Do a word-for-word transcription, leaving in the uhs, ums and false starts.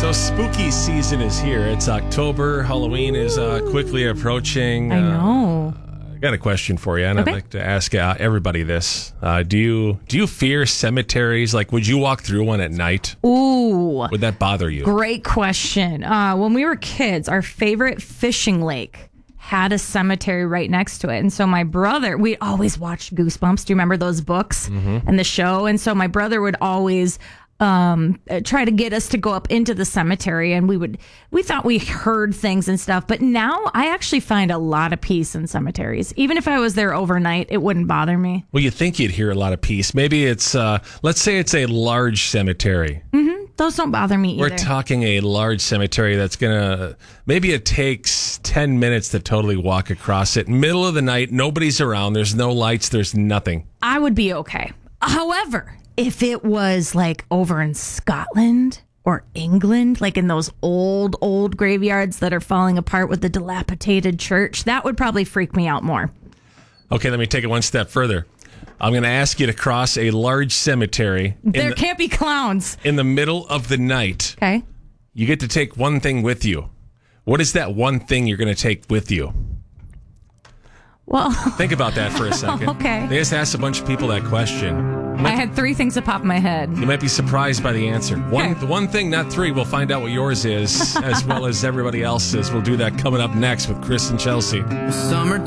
So spooky season is here. It's October. Halloween is uh, quickly approaching. I know. Uh, I got a question for you, and Okay. I'd like to ask uh, everybody this. Uh, do you do you fear cemeteries? Like, would you walk through one at night? Ooh, Would that bother you? great question. Uh, when we were kids, our favorite fishing lake had a cemetery right next to it. And so my brother, we always watched Goosebumps. Do you remember those books and the show? And so my brother would always um, uh, try to get us to go up into the cemetery, and we would, we thought we heard things and stuff. But now I actually find a lot of peace in cemeteries. Even if I was there overnight, it wouldn't bother me. Well, you think you'd hear a lot of peace. Maybe it's, uh, let's say it's a large cemetery. Those don't bother me either. We're talking a large cemetery that's going to, maybe it takes ten minutes to totally walk across it. Middle of the night, nobody's around. There's no lights. There's nothing. I would be okay. However, if it was like over in Scotland or England, like in those old, old graveyards that are falling apart with the dilapidated church, that would probably freak me out more. Okay, let me take it one step further. I'm going to ask you to cross a large cemetery in There the, can't be clowns. in the middle of the night. Okay. You get to take one thing with you. What is that one thing you're going to take with you? Well, Think about that for a second. Okay. They just asked a bunch of people that question. I had three things that popped in my head. You might be surprised by the answer. One, Okay. The one thing, not three. We'll find out what yours is, as well as everybody else's. We'll do that coming up next with Chris and Chelsea. Summer